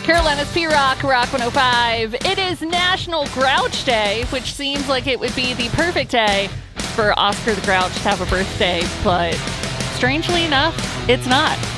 Carolina's P-Rock, Rock 105. It is National Grouch Day, which seems like it would be the perfect day for Oscar the Grouch to have a birthday, but strangely enough, it's not.